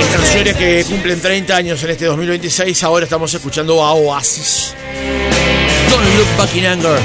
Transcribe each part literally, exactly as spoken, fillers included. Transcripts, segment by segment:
Canciones que cumplen treinta años en este dos mil veintiséis. Ahora estamos escuchando a Oasis. Don't Look Back in Anger.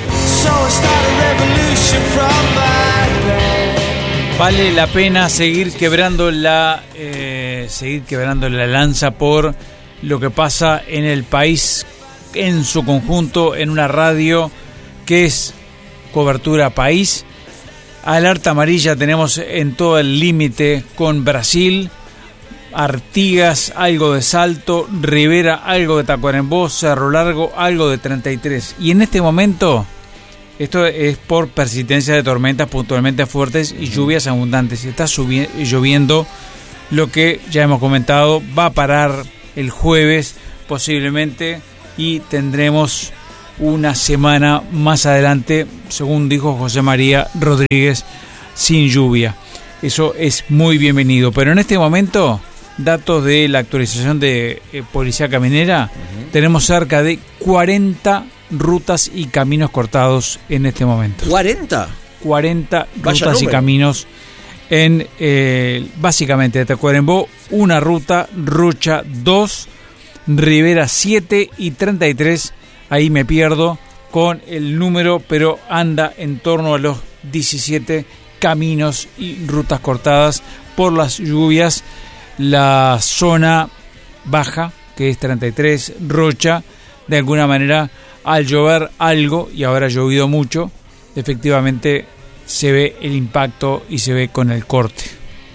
Vale la pena seguir quebrando la eh, seguir quebrando la lanza por lo que pasa en el país en su conjunto, en una radio que es cobertura país. Alerta amarilla tenemos en todo el límite con Brasil, Artigas, algo de Salto, Rivera, algo de Tacuarembó, Cerro Largo, algo de treinta y tres. Y en este momento, esto es por persistencia de tormentas puntualmente fuertes y lluvias abundantes. Está subi- lloviendo, lo que ya hemos comentado, va a parar el jueves posiblemente y tendremos una semana más adelante, según dijo José María Rodríguez, sin lluvia. Eso es muy bienvenido. Pero en este momento, datos de la actualización de eh, Policía Caminera, uh-huh. tenemos cerca de cuarenta rutas y caminos cortados en este momento. ¿cuarenta? cuarenta Vaya rutas número. y caminos en, eh, básicamente, de Tacuarembó, una ruta, Rocha dos, Rivera siete y treinta y tres. Ahí me pierdo con el número, pero anda en torno a los diecisiete caminos y rutas cortadas por las lluvias. La zona baja, que es treinta y tres, Rocha, de alguna manera, al llover algo, y ahora ha llovido mucho, efectivamente se ve el impacto y se ve con el corte.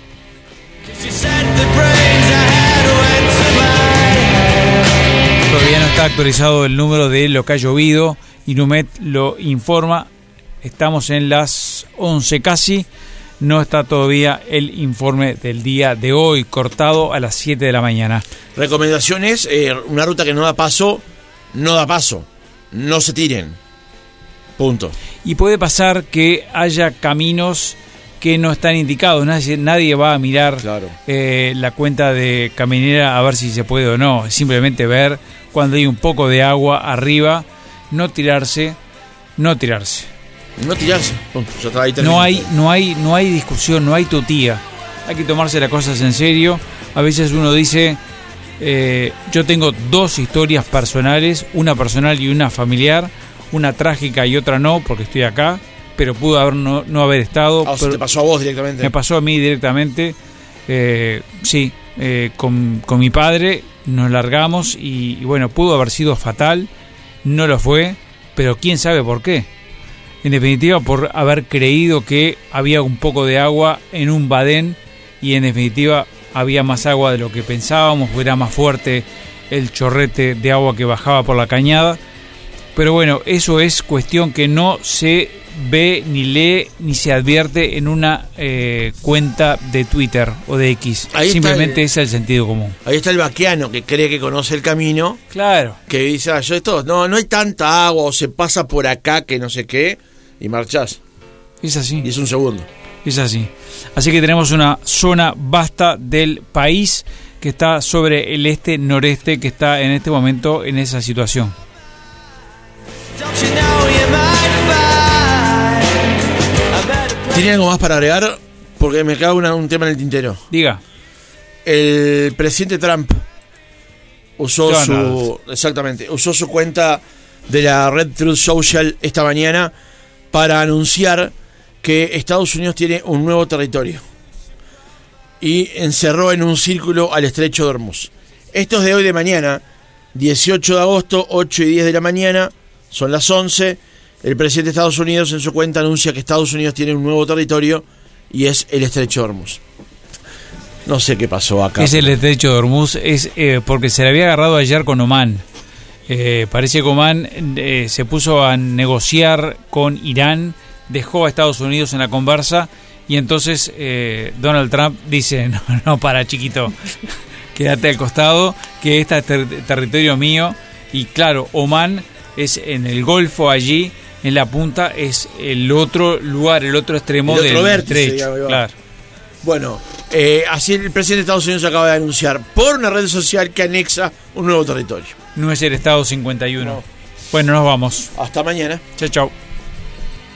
Todavía no está actualizado el número de lo que ha llovido. Inumet lo informa. Estamos en las once casi. No está todavía el informe del día de hoy, cortado a las siete de la mañana. Recomendaciones, eh, una ruta que no da paso, no da paso. No se tiren. Punto. Y puede pasar que haya caminos que no están indicados. Nadie, nadie va a mirar claro. eh, la cuenta de Caminera a ver si se puede o no. Simplemente ver cuando hay un poco de agua arriba, no tirarse, no tirarse. No tirarse. Punto. Ya está, ahí no hay, no hay, no hay discusión, no hay tutía. Hay que tomarse las cosas en serio. A veces uno dice, eh, yo tengo dos historias personales, una personal y una familiar, una trágica y otra no, porque estoy acá, pero pudo haber no, no haber estado. Ah, o sea, te pasó a vos directamente. Me pasó a mí directamente. Eh, sí, eh, con, con mi padre nos largamos y, y bueno, pudo haber sido fatal, no lo fue, pero quién sabe por qué. En definitiva, por haber creído que había un poco de agua en un badén y en definitiva había más agua de lo que pensábamos, era más fuerte el chorrete de agua que bajaba por la cañada. Pero bueno, eso es cuestión que no se ve, ni lee, ni se advierte en una eh, cuenta de Twitter o de X. Ahí simplemente el, es el sentido común. Ahí está el vaqueano que cree que conoce el camino. Claro. Que dice, ah, yo esto, no, no hay tanta agua o se pasa por acá que no sé qué y marchás. Es así. Y es un segundo. Es así. Así que tenemos una zona vasta del país que está sobre el este-noreste, que está en este momento en esa situación. ¿Tiene algo más para agregar? Porque me cae una, un tema en el tintero. Diga. El presidente Trump usó Donald. su exactamente usó su cuenta de la red Truth Social esta mañana para anunciar que Estados Unidos tiene un nuevo territorio y encerró en un círculo al estrecho de Hormuz. Esto es de hoy de mañana, dieciocho de agosto, ocho y diez de la mañana, son las once. El presidente de Estados Unidos en su cuenta anuncia que Estados Unidos tiene un nuevo territorio y es el estrecho de Hormuz. No sé qué pasó acá. Es el estrecho de Hormuz, es eh, porque se le había agarrado ayer con Omán. Eh, parece que Omán eh, se puso a negociar con Irán, dejó a Estados Unidos en la conversa y entonces eh, Donald Trump dice, no, no, para chiquito, quédate al costado, que este es ter- territorio mío. Y claro, Omán es en el Golfo allí, en la punta, es el otro lugar, el otro extremo el otro del vértice, estrecho. digamos, claro. Bueno, eh, así el presidente de Estados Unidos acaba de anunciar por una red social que anexa un nuevo territorio. No es el Estado cincuenta y uno. No. Bueno, nos vamos. Hasta mañana. Chao, chao.